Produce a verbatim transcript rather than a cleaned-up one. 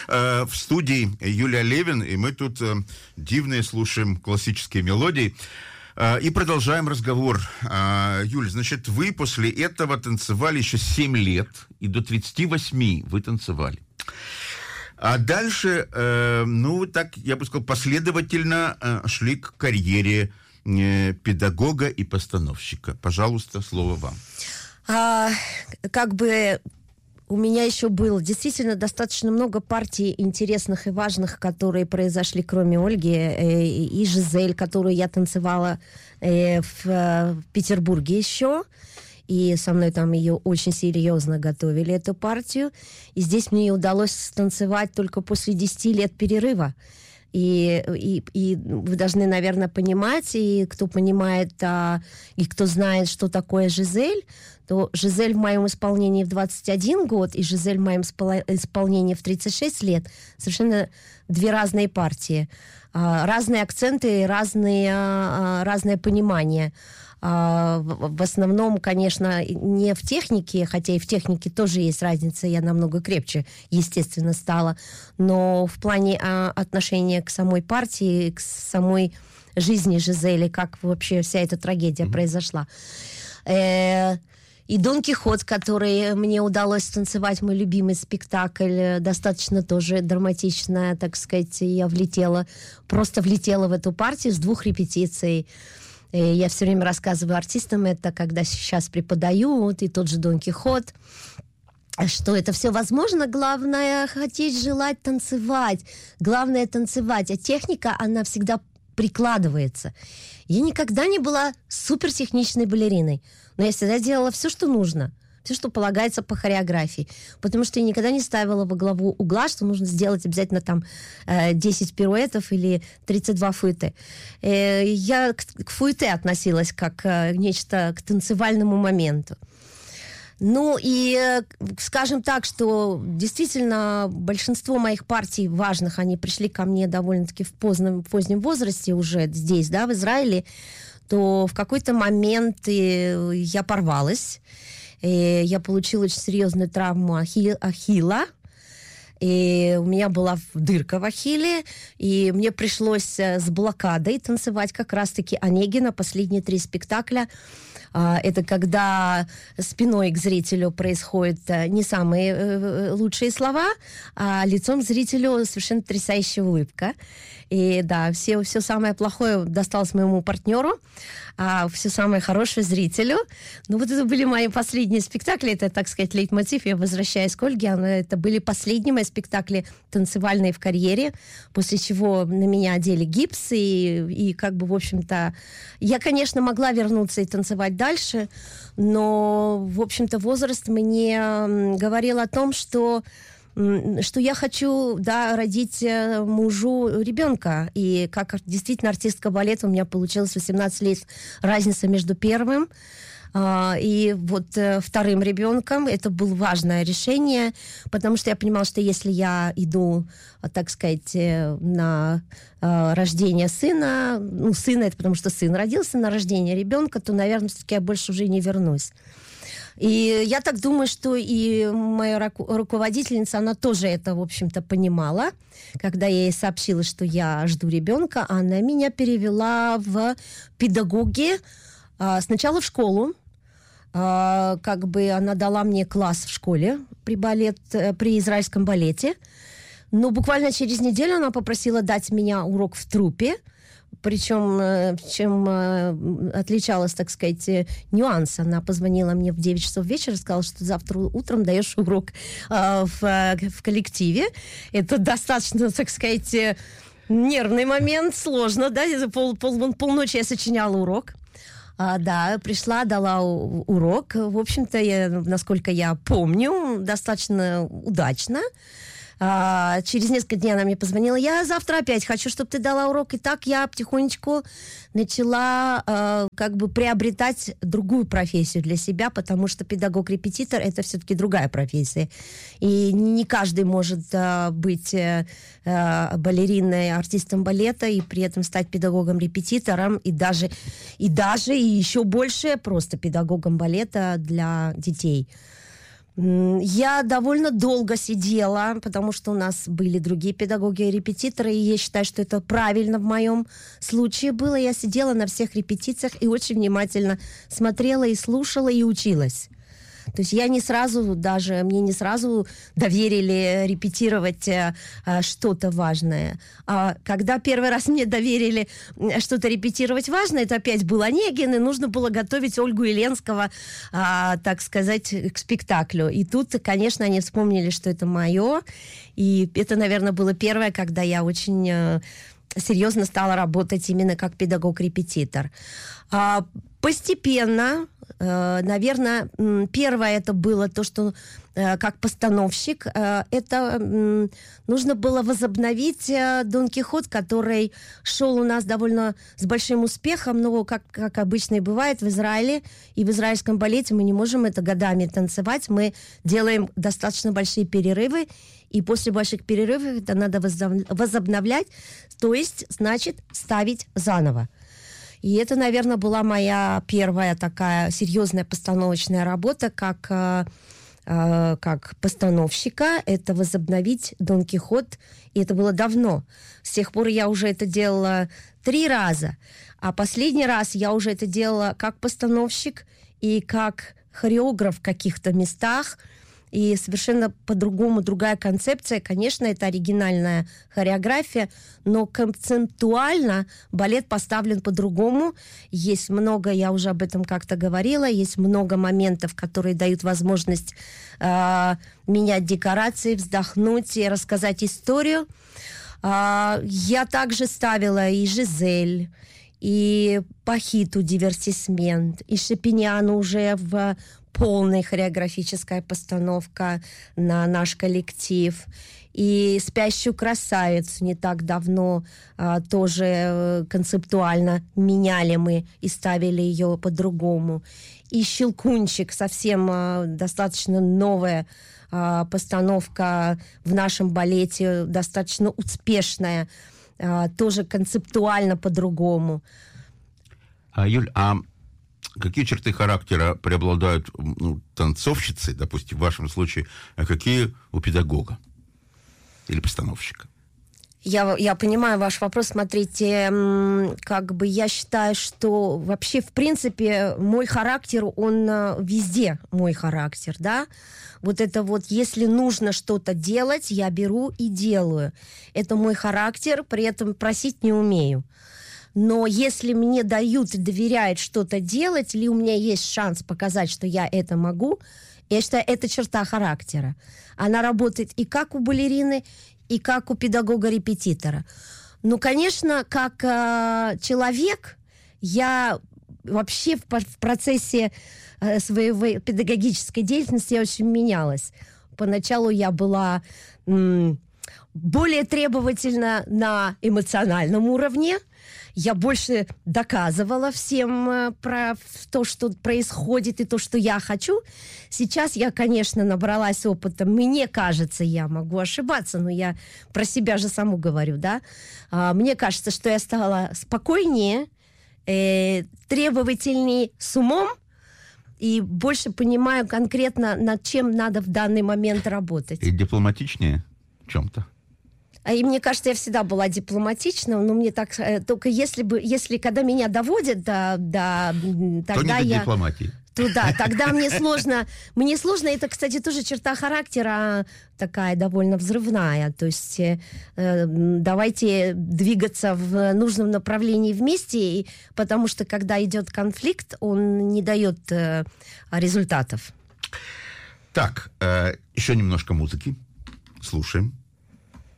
Э, в студии Юлия Левин, и мы тут э, дивные слушаем классические мелодии. Э, и продолжаем разговор. Э, Юль, значит, вы после этого танцевали еще семь лет, и до тридцати восьми вы танцевали. А дальше, э, ну, так, я бы сказал, последовательно э, шли к карьере э, педагога и постановщика. Пожалуйста, слово вам. А, как бы у меня еще было действительно достаточно много партий интересных и важных, которые произошли, кроме Ольги, э, и Жизель, которую я танцевала э, в, э, в Петербурге еще. И со мной там ее очень серьезно готовили, эту партию. И здесь мне удалось станцевать только после десяти лет перерыва. И, и, и вы должны, наверное, понимать, и кто понимает, а, и кто знает, что такое Жизель, то Жизель в моем исполнении в двадцать один год и Жизель в моем исполнении в тридцать шесть лет совершенно две разные партии. А, разные акценты, разные, а, разное понимание. Uh, в, в основном, конечно, не в технике, хотя и в технике тоже есть разница, я намного крепче, естественно, стала, но в плане uh, отношения к самой партии, к самой жизни Жизели, как вообще вся эта трагедия mm-hmm. произошла. Uh, и Дон Кихот, который мне удалось танцевать, мой любимый спектакль, достаточно тоже драматично, так сказать, я влетела, просто влетела в эту партию с двух репетиций. Я все время рассказываю артистам это, когда сейчас преподаю, вот, и тот же Дон Кихот, что это все возможно, главное хотеть, желать, танцевать. Главное танцевать, а техника, она всегда прикладывается. Я никогда не была супертехничной балериной, но я всегда делала все, что нужно. Все, что полагается по хореографии. Потому что я никогда не ставила во главу угла, что нужно сделать обязательно там десять пируэтов или тридцать два фуэте. Я к фуэте относилась как к нечто, к танцевальному моменту. Ну и скажем так, что действительно большинство моих партий важных, они пришли ко мне довольно-таки в позднем, позднем возрасте уже здесь, да, в Израиле, то в какой-то момент я порвалась. И я получила очень серьезную травму ахи- ахилла, и у меня была дырка в ахилле, и мне пришлось с блокадой танцевать как раз-таки Онегина последние три спектакля. Это когда спиной к зрителю происходят не самые лучшие слова, а лицом к зрителю совершенно потрясающая улыбка. И да, все, все самое плохое досталось моему партнеру, а все самое хорошее зрителю. Ну вот это были мои последние спектакли, это, так сказать, лейтмотив. Я возвращаюсь к Ольге, это были последние мои спектакли танцевальные в карьере, после чего на меня одели гипс, и, и как бы, в общем-то, я, конечно, могла вернуться и танцевать дальше, но, в общем-то, возраст мне говорил о том, что что я хочу, да, родить мужу ребенка. И как действительно артистка балета у меня получилось восемнадцать лет разница между первым и вот вторым ребенком. Это было важное решение, потому что я понимала, что если я иду, так сказать, на рождение сына, ну, сына, это потому что сын родился, на рождение ребенка, то, наверное, все-таки я больше уже не вернусь. И я так думаю, что и моя руководительница, она тоже это, в общем-то, понимала. Когда я ей сообщила, что я жду ребенка, она меня перевела в педагоги. Сначала в школу. Как бы она дала мне класс в школе при, балет, при израильском балете. Но буквально через неделю она попросила дать меня урок в труппе. Причем, чем отличалась, так сказать, нюанс. Она позвонила мне в девять часов вечера, сказала, что завтра утром даешь урок э, в, в коллективе. Это достаточно, так сказать, нервный момент, сложно, да, пол, пол, полночи я сочиняла урок. А, да, пришла, дала у, урок. В общем-то, я, насколько я помню, достаточно удачно. А, через несколько дней она мне позвонила. Я завтра опять хочу, чтобы ты дала урок. И так я потихонечку начала а, как бы приобретать другую профессию для себя, потому что педагог-репетитор — это все-таки другая профессия. И не каждый может а, быть а, балериной, артистом балета и при этом стать педагогом-репетитором и даже, и даже, и еще больше просто педагогом балета для детей. Я довольно долго сидела, потому что у нас были другие педагоги и репетиторы, и я считаю, что это правильно в моем случае было. Я сидела на всех репетициях и очень внимательно смотрела и слушала, и училась. То есть я не сразу, даже мне не сразу доверили репетировать э, что-то важное. А когда первый раз мне доверили что-то репетировать важное, это опять был Онегин, и нужно было готовить Ольгу Иленского, э, так сказать, к спектаклю. И тут, конечно, они вспомнили, что это мое. И это, наверное, было первое, когда я очень э, серьезно стала работать именно как педагог-репетитор. А постепенно... Наверное, первое это было то, что как постановщик, это нужно было возобновить Дон Кихот, который шел у нас довольно с большим успехом, но, как, как обычно и бывает в Израиле, и в израильском балете мы не можем это годами танцевать, мы делаем достаточно большие перерывы, и после больших перерывов это надо возобновлять, то есть, значит, ставить заново. И это, наверное, была моя первая такая серьезная постановочная работа как, э, э, как постановщика. Это возобновить Дон Кихот. И это было давно. С тех пор я уже это делала три раза. А последний раз я уже это делала как постановщик и как хореограф в каких-то местах. И совершенно по-другому другая концепция. Конечно, это оригинальная хореография, но концептуально балет поставлен по-другому. Есть много, я уже об этом как-то говорила, есть много моментов, которые дают возможность э, менять декорации, вздохнуть и рассказать историю. Э, я также ставила и Жизель, и Пахиту дивертисмент, и Шапиняну уже в полная хореографическая постановка на наш коллектив. И «Спящую красавицу» не так давно а, тоже концептуально меняли мы и ставили ее по-другому. И «Щелкунчик» совсем а, достаточно новая а, постановка в нашем балете, достаточно успешная, а, тоже концептуально по-другому. А, Юль, а какие черты характера преобладают ну, танцовщицы, допустим, в вашем случае, а какие у педагога или постановщика? Я, я понимаю ваш вопрос. Смотрите, как бы я считаю, что вообще, в принципе, мой характер, он везде мой характер, да? Вот это вот, если нужно что-то делать, я беру и делаю. Это мой характер, при этом просить не умею. Но если мне дают и доверяют что-то делать, или у меня есть шанс показать, что я это могу, я считаю, это черта характера. Она работает и как у балерины, и как у педагога-репетитора. Ну, конечно, как э, человек, я вообще в, в процессе э, своей педагогической деятельности я очень менялась. Поначалу я была м, более требовательна на эмоциональном уровне. Я больше доказывала всем э, про то, что происходит, и то, что я хочу. Сейчас я, конечно, набралась опыта. Мне кажется, я могу ошибаться, но я про себя же саму говорю, да. А, мне кажется, что я стала спокойнее, э, требовательнее с умом, и больше понимаю конкретно, над чем надо в данный момент работать. И дипломатичнее в чем-то. И мне кажется, я всегда была дипломатична, но мне так только если бы, если когда меня доводят до, до тогда то не до я дипломатии. Туда, тогда мне сложно, мне сложно. Это, кстати, тоже черта характера такая довольно взрывная. То есть э, давайте двигаться в нужном направлении вместе, потому что когда идет конфликт, он не дает э, результатов. Так, э, еще немножко музыки. Слушаем.